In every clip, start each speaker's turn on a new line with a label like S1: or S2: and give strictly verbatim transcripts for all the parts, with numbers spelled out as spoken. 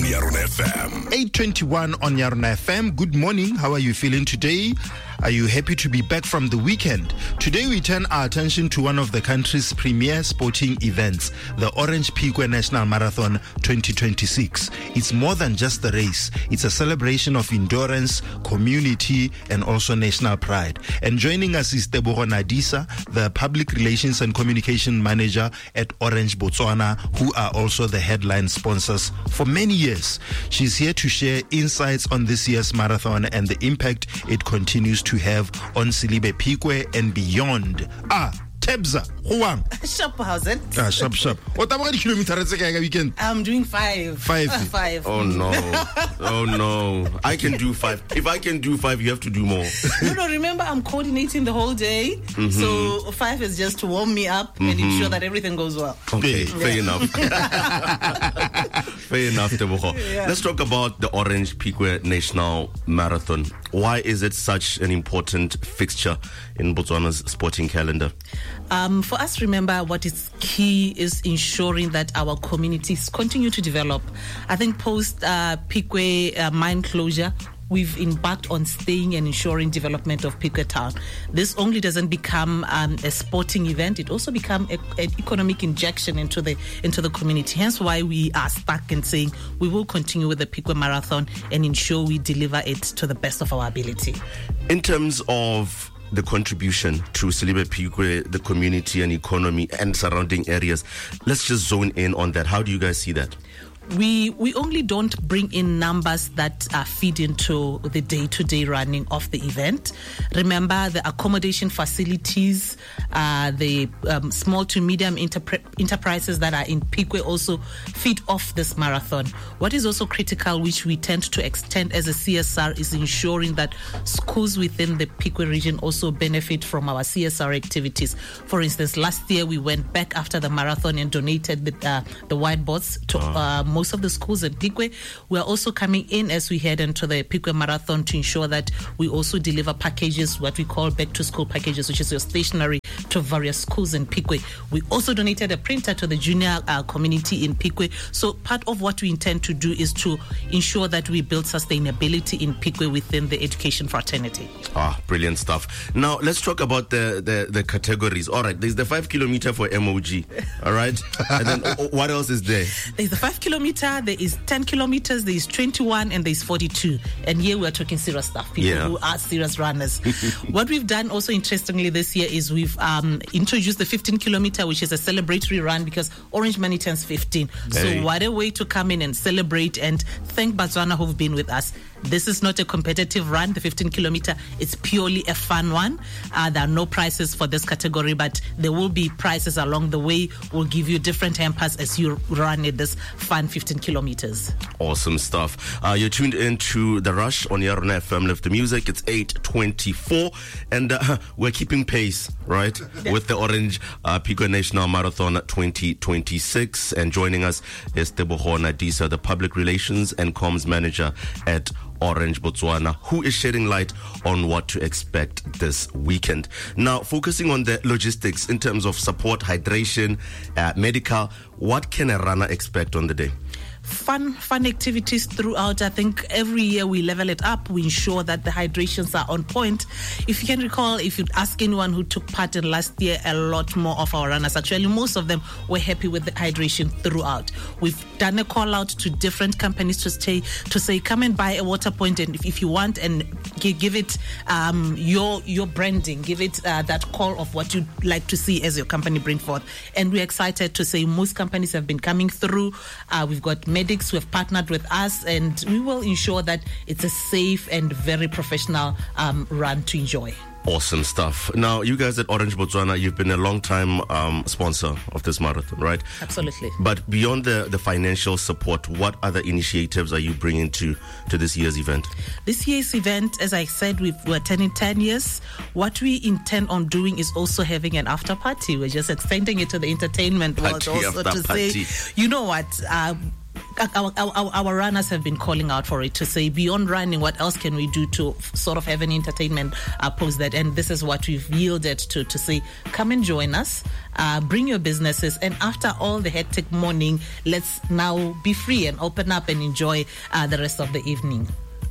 S1: on Yarona F M.
S2: eight twenty-one on Yarona F M. Good morning. How are you feeling today? Are you happy to be back from the weekend? Today we turn our attention to one of the country's premier sporting events, the Orange Piqua National Marathon twenty twenty-six. It's more than just the race. It's a celebration of endurance, community, and also national pride. And joining us is Tebogo Nadisa, the Public Relations and Communication Manager at Orange Botswana, who are also the headline sponsors for many years. She's here to share insights on this year's marathon and the impact it continues to have on Silibe Piqua and beyond. Ah, Tebza, Huang.
S3: Shop, how's it?
S2: Ah, shop, shop. What about kilometers a weekend?
S3: I'm doing five.
S2: Five.
S3: Uh, five.
S4: Oh no. Oh no. I can do five. If I can do five, you have to do more.
S3: No, no, remember I'm coordinating the whole day. Mm-hmm. So five is just to warm me up mm-hmm. and ensure that everything goes well.
S4: Okay,
S3: yeah.
S4: fair enough. Fair enough, Tebogo. Yeah. Let's talk about the Orange Piqua National Marathon. Why is it such an important fixture in Botswana's sporting calendar?
S3: Um, for us, remember, what is key is ensuring that our communities continue to develop. I think post uh, Piqua uh, mine closure, we've embarked on staying and ensuring development of Piqua Town. This only doesn't become um, a sporting event; it also becomes an economic injection into the into the community. Hence, why we are stuck and saying we will continue with the Piqua Marathon and ensure we deliver it to the best of our ability.
S4: In terms of the contribution to Silibe Piqua, the community and economy and surrounding areas, let's just zone in on that. How do you guys see that?
S3: We we only don't bring in numbers that uh, feed into the day-to-day running of the event. Remember, the accommodation facilities, uh, the um, small to medium interpre- enterprises that are in Piqua also feed off this marathon. What is also critical, which we tend to extend as a C S R, is ensuring that schools within the Piqua region also benefit from our C S R activities. For instance, last year we went back after the marathon and donated the, uh, the whiteboards to uh, most of the schools in Piqua. We are also coming in as we head into the Piqua Marathon to ensure that we also deliver packages, what we call back to school packages, which is your stationery to various schools in Piqua. We also donated a printer to the junior uh, community in Piqua. So part of what we intend to do is to ensure that we build sustainability in Piqua within the education fraternity.
S4: Ah, brilliant stuff. Now let's talk about the, the, the categories. All right, there's the five kilometer for M O G. All right, and then what else is there?
S3: There's the five kilometer. There is ten kilometers, there is twenty-one, and there is forty-two. And here we're talking serious stuff, people yeah. who are serious runners. What we've done also interestingly this year is we've um, introduced the fifteen kilometer, which is a celebratory run because Orange Money turns fifteen. Hey. So what a way to come in and celebrate and thank Botswana who've been with us. This is not a competitive run, the fifteen kilometer. It's purely a fun one. Uh, there are no prizes for this category, but there will be prizes along the way. We'll give you different hampers as you run it, this fun fifteen kilometers.
S4: Awesome stuff. Uh, you're tuned into The Rush on Yarona F M. Lift the music. It's eight twenty-four, and uh, we're keeping pace, right, yeah. with the Orange uh, Piqua National Marathon twenty twenty-six. And joining us is Tebogo Nadisa, the Public Relations and Comms Manager at Orange Botswana, who is shedding light on what to expect this weekend. Now, focusing on the logistics in terms of support, hydration, uh, medical, what can a runner expect on the day?
S3: Fun, fun activities throughout. I think every year we level it up. We ensure that the hydrations are on point. If you can recall, if you ask anyone who took part in last year, a lot more of our runners, actually most of them were happy with the hydration throughout. We've done a call out to different companies to stay to say, come and buy a water point, and if, if you want, and give, give it um, your your branding, give it uh, that call of what you'd like to see as your company bring forth. And we're excited to say most companies have been coming through. Uh, we've got medics who have partnered with us, and we will ensure that it's a safe and very professional um, run to enjoy.
S4: Awesome stuff. Now, you guys at Orange Botswana, you've been a long time um, sponsor of this marathon, right?
S3: Absolutely.
S4: But beyond the, the financial support, what other initiatives are you bringing to, to this year's event?
S3: This year's event, as I said, we've, we're turning ten years. What we intend on doing is also having an after party. We're just extending it to the entertainment world
S4: Party
S3: also to
S4: party.
S3: say, you know what, uh, our, our, our runners have been calling out for it to say, beyond running, what else can we do to sort of have an entertainment uh, post that? And this is what we've yielded to, to say, come and join us, uh, bring your businesses, and after all the hectic morning, let's now be free and open up and enjoy uh, the rest of the evening.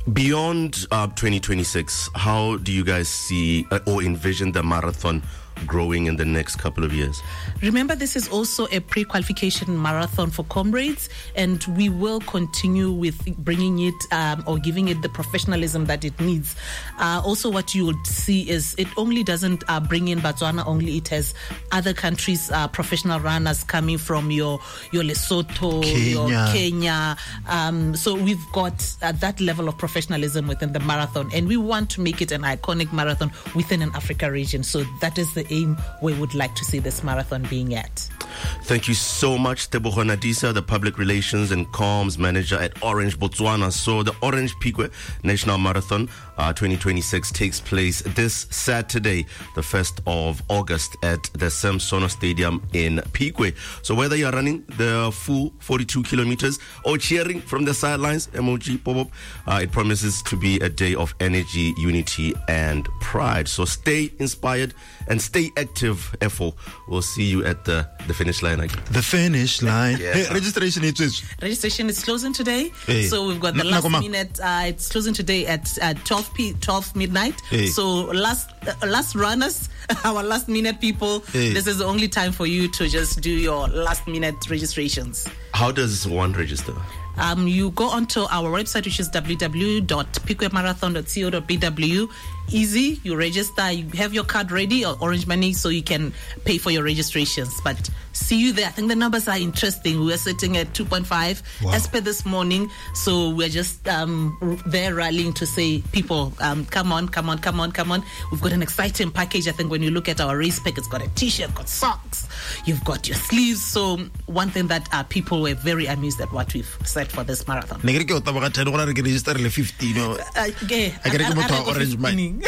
S4: Beyond uh, twenty twenty-six, how do you guys see uh, or envision the marathon growing in the next couple of years?
S3: Remember, this is also a pre-qualification marathon for comrades, and we will continue with bringing it um, or giving it the professionalism that it needs. Uh, also, what you would see is it only doesn't uh, bring in Botswana only, it has other countries' uh, professional runners coming from your, your Lesotho,
S2: Kenya.
S3: your Kenya. Um, so we've got uh, that level of professionalism within the marathon, and we want to make it an iconic marathon within an Africa region. So that is the aim we would like to see this marathon being at.
S4: Thank you so much, Tebogo Nadisa, the Public Relations and Comms Manager at Orange Botswana. So the Orange Pique National Marathon uh, twenty twenty-six takes place this Saturday, the first of August, at the Samsono Stadium in Pique. So whether you're running the full forty-two kilometers or cheering from the sidelines, emoji pop up, uh, it promises to be a day of energy, unity, and pride. So stay inspired and stay active, F O. We'll see you at the, the finish line again.
S2: The finish line.
S4: Yeah.
S2: Hey, registration is this.
S3: Registration is closing today.
S2: Hey.
S3: So we've got the
S2: Na-
S3: last
S2: nakoma.
S3: minute. Uh, it's closing today at uh, twelve p twelve midnight.
S2: Hey.
S3: So last uh, last runners, our last minute people.
S2: Hey.
S3: This is the only time for you to just do your last minute registrations.
S4: How does one register?
S3: Um, you go onto our website, which is w w w dot pique marathon dot co dot b w. Easy, you register, you have your card ready or Orange Money so you can pay for your registrations. But see you there. I think the numbers are interesting. We're sitting at two point five
S2: Wow.
S3: as per this morning. So we're just um, r- there rallying to say, people, um, come on, come on, come on, come on. We've got an exciting package. I think when you look at our race pack, it's got a t-shirt, got socks, you've got your sleeves. So one thing that uh, people were very amused at what we've set for this marathon.
S2: Ne ke re ke o taboga ten gore re ke register le fifteen no.
S3: Uh, okay.
S2: I gotta
S3: I-
S2: go
S3: I- I
S2: to
S3: reckon
S2: Orange Money.
S3: fifteen.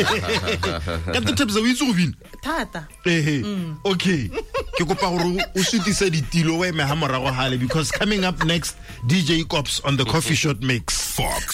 S2: Ka the tips we itse go bina.
S3: Tata.
S2: Eh okay. Ke kopa gore o sutise ditilo we me ha morago hale because coming up next D J Cops on the Coffee Shot Mix.
S1: Fox